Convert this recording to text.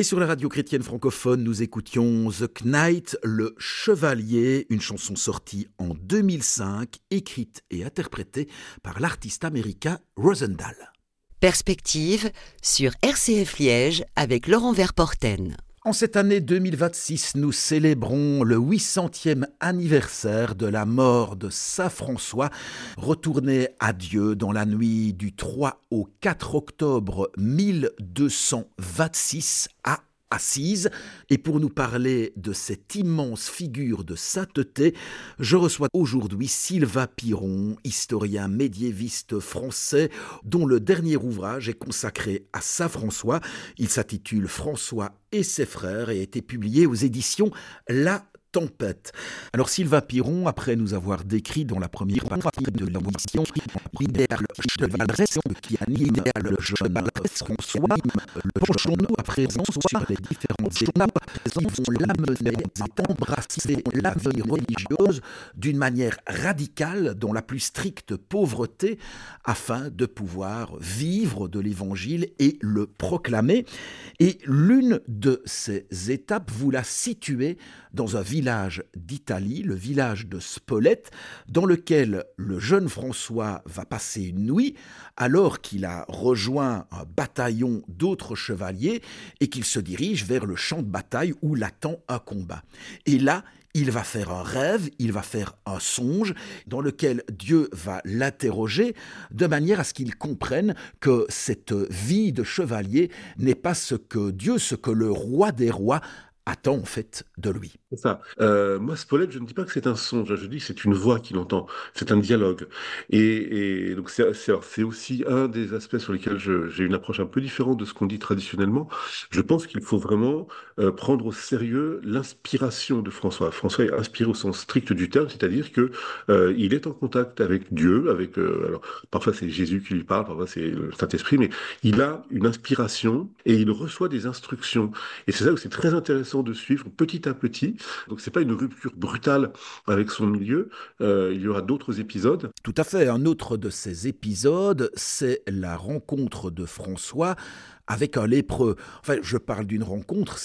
Et sur la radio chrétienne francophone, nous écoutions The Knight, le Chevalier, une chanson sortie en 2005, écrite et interprétée par l'artiste américain Rosendahl. Perspective sur RCF Liège avec Laurent Verporten. En cette année 2026, nous célébrons le 800e anniversaire de la mort de saint François, retourné à Dieu dans la nuit du 3 au 4 octobre 1226 à Assise. Et pour nous parler de cette immense figure de sainteté, je reçois aujourd'hui Sylvain Piron, historien médiéviste français, dont le dernier ouvrage est consacré à saint François. Il s'intitule François et ses frères et a été publié aux éditions La Tempête. Alors Sylvain Piron, après nous avoir décrit dans la première partie de l'émission l'idéal chevaleresque qui anime le jeune François, penchons-nous à présent sur les différentes étapes qui vont l'amener à embrasser la vie religieuse d'une manière radicale, dans la plus stricte pauvreté, afin de pouvoir vivre de l'Évangile et le proclamer. Et l'une de ces étapes, vous la situez dans un village d'Italie, le village de Spolète, dans lequel le jeune François va passer une nuit, alors qu'il a rejoint un bataillon d'autres chevaliers et qu'il se dirige vers le champ de bataille où l'attend un combat. Et là, il va faire un rêve, il va faire un songe dans lequel Dieu va l'interroger de manière à ce qu'il comprenne que cette vie de chevalier n'est pas ce que le roi des rois attend en fait de lui. C'est ça. Moi, Spolète, je ne dis pas que c'est un songe, je dis que c'est une voix qu'il entend, c'est un dialogue. Et donc c'est aussi un des aspects sur lesquels j'ai une approche un peu différente de ce qu'on dit traditionnellement. Je pense qu'il faut vraiment prendre au sérieux l'inspiration de François. François est inspiré au sens strict du terme, c'est-à-dire que il est en contact avec Dieu, alors parfois c'est Jésus qui lui parle, parfois c'est le Saint-Esprit, mais il a une inspiration et il reçoit des instructions. Et c'est ça où c'est très intéressant de suivre petit à petit. Donc c'est pas une rupture brutale avec son milieu, il y aura d'autres épisodes. Tout à fait, un autre de ces épisodes, c'est la rencontre de François avec un lépreux. Enfin, je parle d'une rencontre,